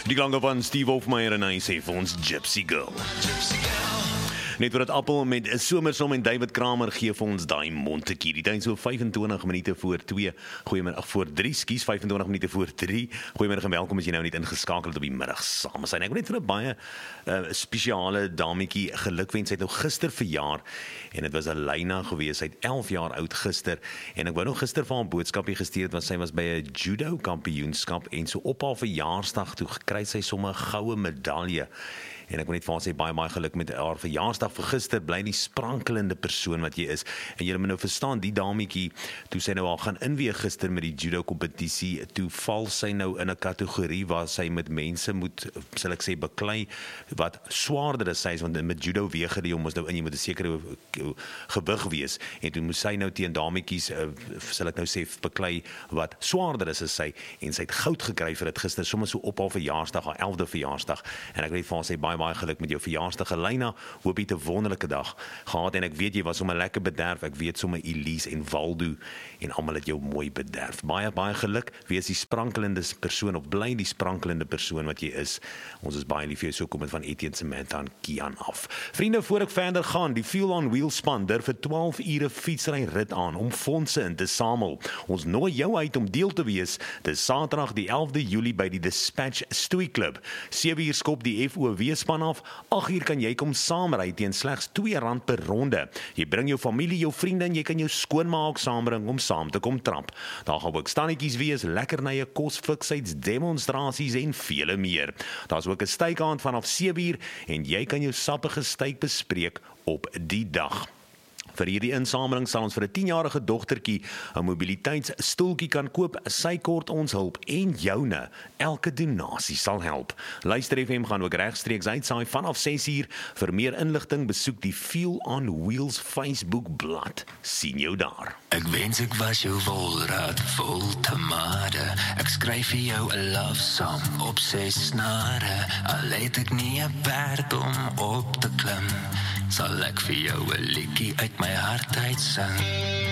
Die klanke van Steve Hofmeyer en hy sê vir ons Gypsy Girl. Net voor het Appel met Somersom en David Kramer gee vir ons daai montetjie. Die tyd so 25 minute voor 2. Goeiemiddag voor 3, skies 25 minute voor 3. Goeiemiddag en welkom as jy nou net ingeskakel het op die middag saam zijn. Ek wil net vir 'n baie spesiale dametjie gelukwens. Sy het nou gister verjaar en dit was Elena gewees. Sy het 11 jaar oud gister en ek wou nog gister vir haar 'n boodskapie gestuur het want sy was by 'n judo kampioenskap en so op haar verjaarsdag toe gekry sy sommer 'n goue medalje. En ek wil net vir haar sê baie geluk met haar verjaarsdag vir gister, bly die sprankelende persoon wat jy is. En jy moet nou verstaan, die dametjie, toe sy nou al gaan inweeg gister met die judo kompetisie, toe val sy nou in 'n kategorie waar sy met mense moet, sal ek sê, beklei wat swaarder as sy is, want met judo weeg jy mos nou in, jy moet 'n sekere gewig wees. En toe moes sy nou teen dametjies, sal ek nou sê, beklei wat swaarder is as sy, en sy het goud gekry vir dit gister, sommer so op haar verjaarsdag, haar 11de verjaarsdag. En ek wil net vir haar sê baie geluk met jou verjaarsdag, Elena. Hoop jy 'n wonderlike dag gehad en ek weet jy was sommer lekker bederf. Ek weet sommer Elise en Waldo en almal het jou mooi bederf. Baie geluk. Wees die sprankelende persoon of bly die sprankelende persoon wat jy is. Ons is baie lief vir jou. So kom dit van Etienne, Samantha en Kian af. Vriende, voor ek verder gaan, die Fuel on Wheels span durf vir 12 ure fietsry rit aan om fondse in te samel. Ons nooi jou uit om deel te wees. Dis Saterdag die 11de Julie by die Dispatch Stoei Club. 7 uur skop die FOW span af. 8 uur kan jy kom saamry teen slegs R2 per ronde. Jy bring jou familie, jou vriende en jy kan jou skoonma ook saambring om saam te kom trap. Daar gaan ook stannetjies wees, lekkernye, kos, fiksheid, demonstrasies en vele meer. Daar's ook 'n steikaand vanaf 7 uur en jy kan jou sappige steak bespreek op die dag. Vir hierdie insameling sal ons vir 'n 10-jarige dogtertjie 'n mobiliteitsstoeltjie kan koop. Sy kort ons hulp en joune. Elke donasie sal help. Luister FM gaan ook regstreeks uitsaai vanaf 6 uur. Vir meer inligting besoek die Fuel on Wheels Facebook blad. Sien jou daar. Ek wens ek was jou wolraad vol tomate. Ek skryf vir jou 'n love song op 6 snare. Al het ek nie 'n perd om op te klim, sal ek vir jou 'n liedjie uit my hart uit sing.